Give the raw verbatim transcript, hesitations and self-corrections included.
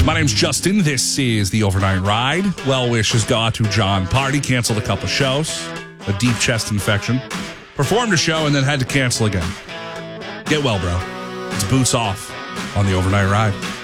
My name's Justin. This is the Overnight Ride. Well wishes go out to John Party. Canceled a couple shows. A deep chest infection. Performed a show and then had to cancel again. Get well, bro. It's boots off on the Overnight Ride.